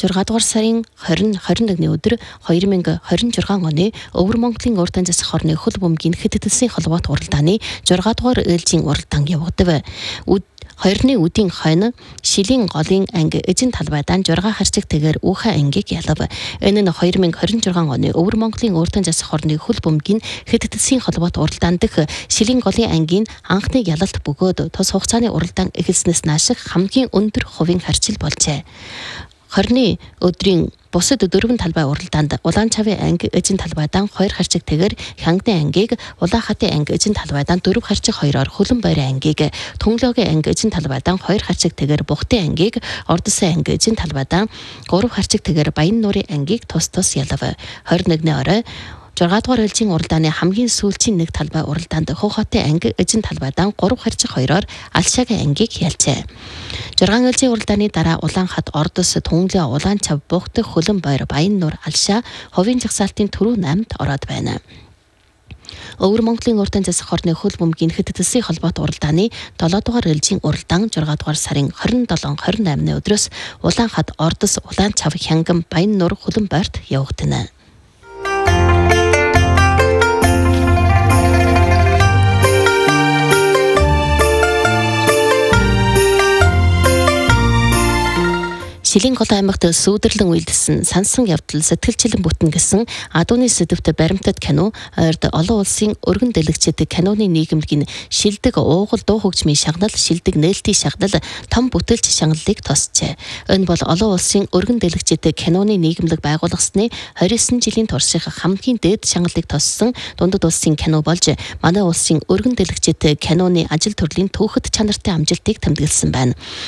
6 дугаар сарын 20-21-ний өдөр 2026 оны Өвөр Монголын уран засах хорны хөл бөмбөгийн хэдэтэлсийн холбоот уралдааны 6 дугаар ээлжийн уралдаан явагдав. 2-ны үдийн хойно Шилийн голын анги эзэн талбайдан 6 харцагтэйгээр Үхэ ангийг ялав. Энэ нь 2026 оны Өвөр Монголын уран засах хорны хөл бөмбөгийн хэдэтэлсийн холбоот уралдаан дэх Шилийн голын ангийн анхны ялалт бөгөөд тус хугацааны уралдаан эхэлснээс нааш хамгийн өндөр хувийн харьцал болжээ. 20-ны өдрийн бусад 4 талбай уралдаанд Улаан Чавын анги эзэн талбайдан 2 харьцагтэйгээр Хянгны ангийг, Улаан Хатын анги эзэн талбайдан 4 харьцаг 2-оор Хөлөн Бойрын ангийг, Түнлөөгийн анги эзэн талбайдан 2 харьцагтэйгээр Бухтын ангийг, Ордосын анги эзэн талбайдан 3 харьцагтэйгээр Баян нуурын ангийг тус ялав. 21-ний орой 6 дугаар ээлжийн уралдааны хамгийн сүүлчийн нэг талбай уралдаанд Хохотын анги эзэн талбайдан 3 харьцаг 2-оор Алшагийн ангийг ялжээ. 6 ээлжийн уралдааны дараа Улаан хат, Ордос, Түнлөө, Улаан Чав, Бухт, Хөлөн Бойр, Баян нуур, Алшаа хувийн жагсаалтын түрүү 8-д ороод байна. Өвөр Монголын уран засах хорны хөл бөмбөгийн хэдэтэлсийн холбоот уралдааны 7 дугаар ээлжийн уралдаан 6 дугаар сарын 27-28-ны өдрөөс Улаан хат, Ордос, Улаан Чав, Хянган, Баян нуур, Хөлөн Бойрт явагдана. Шилийн гол аймагт сүүдрлэн үйлдсэн сансан явдал сэтгэлчлэн бүтэн гэсэн адууны сэдвт баримтат кино ойрд олон улсын өргөн дэлгэцэд киноны нийгэмлэгийн шилдэг уугуул дуу хөгжмийн шагнал, шилдэг нээлтийн шагнал, том бүтээлч шагналыг тосчээ. Энэ бол олон улсын өргөн дэлгэцэд киноны нийгэмлэг байгуулагдсны 29 жилийн турших хамгийн дээд шагналыг тоссон дундад улсын кино болж манай улсын өргөн дэлгэцэд киноны ажил төрлийн түүхэд чанартай амжилтыг тэмдэглэсэн байна.